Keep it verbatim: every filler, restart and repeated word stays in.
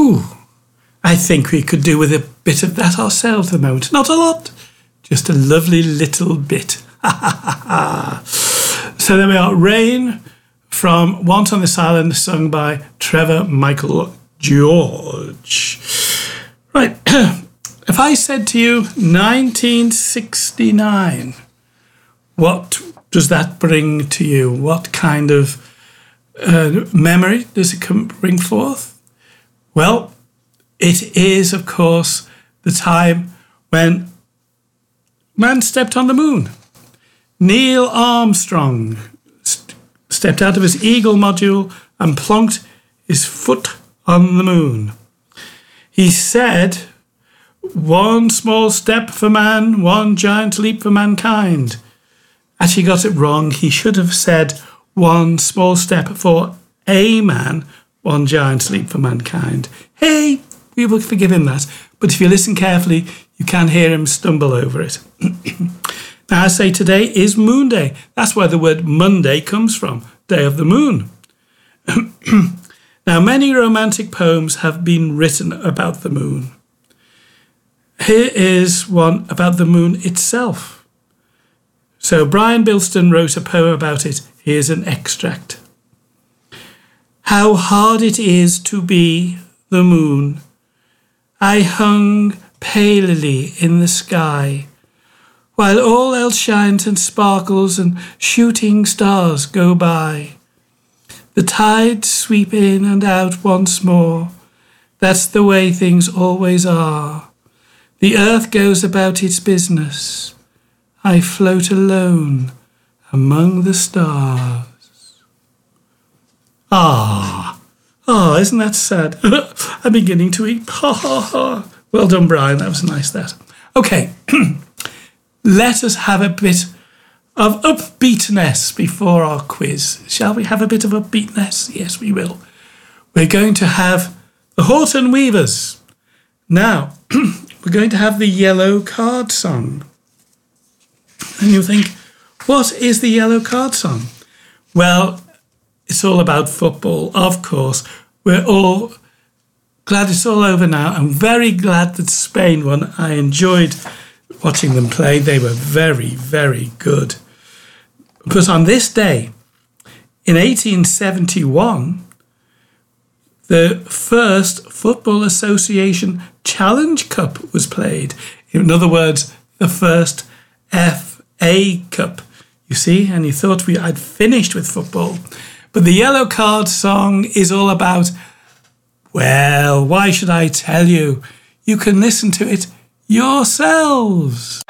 Ooh, I think we could do with a bit of that ourselves at the moment. Not a lot, just a lovely little bit. So there we are, Rain from Once on This Island, sung by Trevor Michael George. Right, if I said to you nineteen sixty-nine, what does that bring to you? What kind of uh, memory does it come, bring forth? Well, it is, of course, the time when man stepped on the moon. Neil Armstrong st- stepped out of his Eagle module and plonked his foot on the moon. He said, "One small step for man, one giant leap for mankind." Actually got it wrong. He should have said, "One small step for a man, one giant leap for mankind." Hey, we will forgive him that. But if you listen carefully, you can hear him stumble over it. Now, I say today is Moon Day. That's where the word Monday comes from, Day of the Moon. Now, many romantic poems have been written about the moon. Here is one about the moon itself. So Brian Bilston wrote a poem about it. Here's an extract. How hard it is to be the moon. I hung palely in the sky, while all else shines and sparkles and shooting stars go by. The tides sweep in and out once more. That's the way things always are. The earth goes about its business. I float alone among the stars. Ah, ah, isn't that sad? I'm beginning to weep. Ha ha ha. Well done, Brian. That was nice, that. Okay. Let us have a bit of upbeatness before our quiz. Shall we have a bit of upbeatness? Yes, we will. We're going to have the Horton Weavers. Now, we're going to have the Yellow Card Song. And you think, what is the Yellow Card Song? Well, it's all about football, of course. We're all glad it's all over now. I'm very glad that Spain won. I enjoyed watching them play. They were very, very good. But on this day, in eighteen seventy-one, the first Football Association Challenge Cup was played. In other words, the first F A Cup. You see, and you thought we I'd finished with football. But the Yellow Card Song is all about, well, why should I tell you? You can listen to it yourselves.